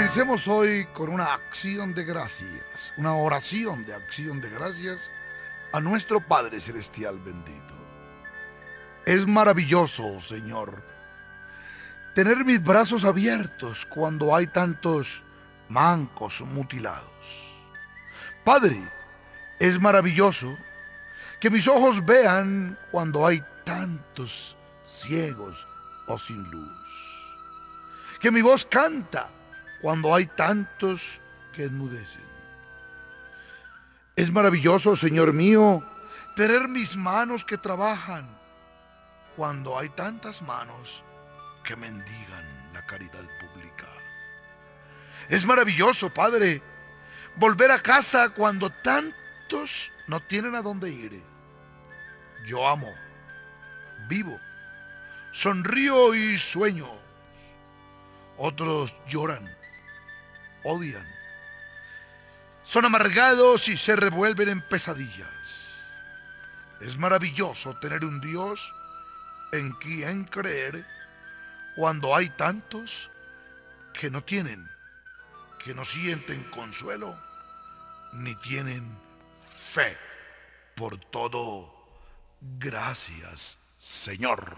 Comencemos hoy con una acción de gracias, una oración de acción de gracias a nuestro Padre Celestial bendito. Es maravilloso, Señor, tener mis brazos abiertos cuando hay tantos mancos mutilados. Padre, es maravilloso que mis ojos vean cuando hay tantos ciegos o sin luz. Que mi voz canta cuando hay tantos que enmudecen. Es maravilloso, Señor mío, tener mis manos que trabajan cuando hay tantas manos que mendigan la caridad pública. Es maravilloso, Padre, volver a casa cuando tantos no tienen a dónde ir. Yo amo, vivo, sonrío y sueño. Otros lloran, odian, son amargados y se revuelven en pesadillas. Es maravilloso tener un Dios en quien creer cuando hay tantos que no tienen, que no sienten consuelo, ni tienen fe. Por todo, gracias, Señor.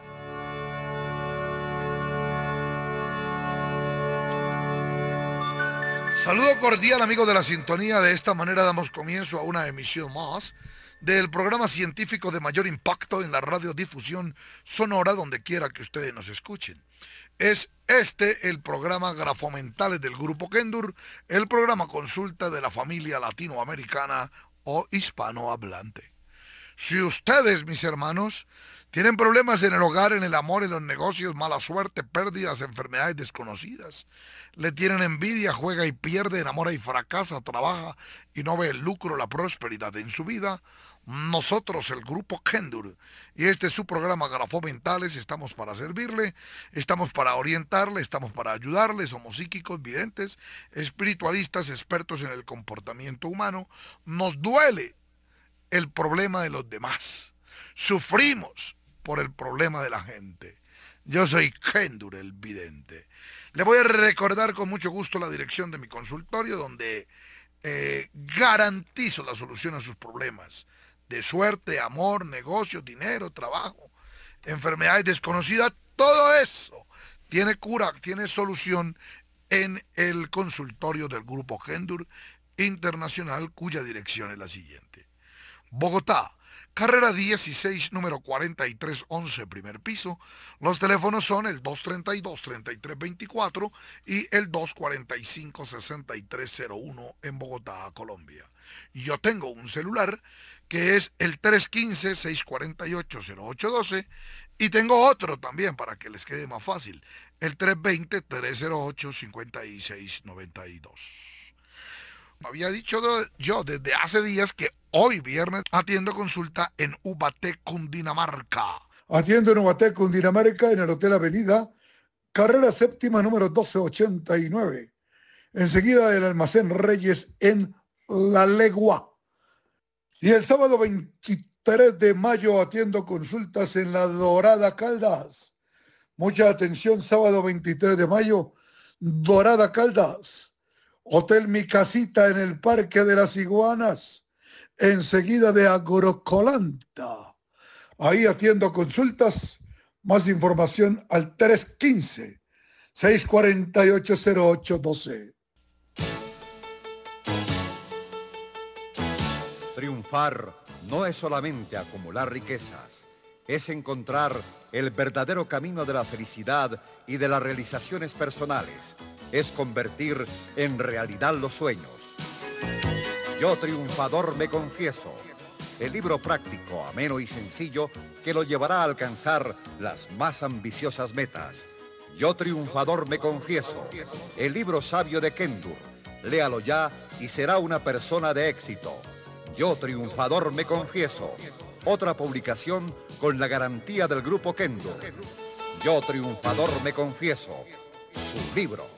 Saludo cordial, amigo de la sintonía. De esta manera damos comienzo a una emisión más del programa científico de mayor impacto en la radiodifusión sonora donde quiera que ustedes nos escuchen. Es este el programa Grafomentales del Grupo Kendur, el programa consulta de la familia latinoamericana o hispanohablante. Si ustedes, mis hermanos, tienen problemas en el hogar, en el amor, en los negocios, mala suerte, pérdidas, enfermedades desconocidas, le tienen envidia, juega y pierde, enamora y fracasa, trabaja y no ve el lucro, la prosperidad en su vida, nosotros, el Grupo Kendur, y este es su programa Grafomentales, estamos para servirle, estamos para orientarle, estamos para ayudarle, somos psíquicos, videntes, espiritualistas, expertos en el comportamiento humano. Nos duele el problema de los demás, sufrimos por el problema de la gente. Yo soy Kendur, el vidente. Le voy a recordar con mucho gusto la dirección de mi consultorio, donde garantizo la solución a sus problemas de suerte, amor, negocio, dinero, trabajo, enfermedades desconocidas. Todo eso tiene cura, tiene solución en el consultorio del Grupo Kendur Internacional, cuya dirección es la siguiente: Bogotá, carrera 16, número 4311, primer piso. Los teléfonos son el 232-3324 y el 245-6301 en Bogotá, Colombia. Yo tengo un celular que es el 315-648-0812 y tengo otro también para que les quede más fácil, el 320-308-5692. Había dicho yo desde hace días que hoy viernes atiendo consulta en Ubaté, Cundinamarca. Atiendo en Ubaté, Cundinamarca, en el Hotel Avenida, carrera séptima, número 1289. Enseguida del Almacén Reyes en La Legua. Y el sábado 23 de mayo atiendo consultas en La Dorada, Caldas. Mucha atención, sábado 23 de mayo, Dorada, Caldas. Hotel Mi Casita en el Parque de las Iguanas, enseguida de Agrocolanta. Ahí atiendo consultas. Más información al 315-648-0812. Triunfar no es solamente acumular riquezas, es encontrar el verdadero camino de la felicidad y de las realizaciones personales, es convertir en realidad los sueños. Yo triunfador me confieso, el libro práctico, ameno y sencillo que lo llevará a alcanzar las más ambiciosas metas. Yo triunfador me confieso, el libro sabio de Kendur. Léalo ya y será una persona de éxito. Yo triunfador me confieso, otra publicación con la garantía del Grupo Kendur. Yo triunfador me confieso, su libro.